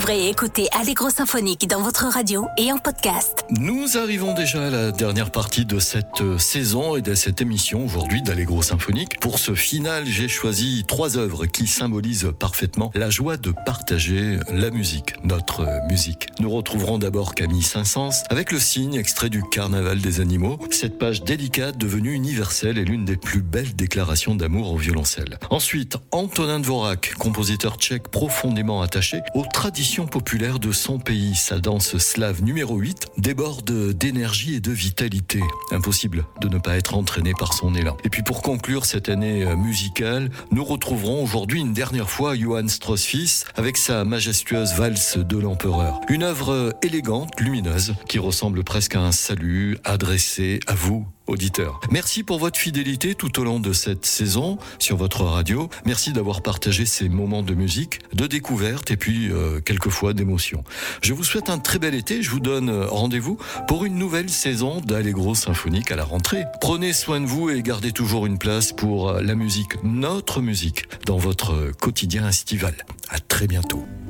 Découvrez et écoutez Allegro Symphonique dans votre radio et en podcast. Nous arrivons déjà à la dernière partie de cette saison et de cette émission aujourd'hui d'Allegro Symphonique. Pour ce final, j'ai choisi 3 œuvres qui symbolisent parfaitement la joie de partager la musique, notre musique. Nous retrouverons d'abord Camille Saint-Saëns avec Le Cygne, extrait du Carnaval des animaux. Cette page délicate devenue universelle est l'une des plus belles déclarations d'amour au violoncelle. Ensuite, Antonín Dvořák, compositeur tchèque profondément attaché aux traditions populaires de son pays. Sa danse slave numéro 8 déborde d'énergie et de vitalité. Impossible de ne pas être entraîné par son élan. Et puis pour conclure cette année musicale, nous retrouverons aujourd'hui une dernière fois Johann Strauss fils avec sa majestueuse valse de l'empereur. Une œuvre élégante, lumineuse, qui ressemble presque à un salut adressé à vous, auditeurs. Merci pour votre fidélité tout au long de cette saison sur votre radio. Merci d'avoir partagé ces moments de musique, de découverte et puis quelquefois d'émotion. Je vous souhaite un très bel été. Je vous donne rendez-vous pour une nouvelle saison d'Allegro Symphonique à la rentrée. Prenez soin de vous et gardez toujours une place pour la musique, notre musique, dans votre quotidien estival. À très bientôt.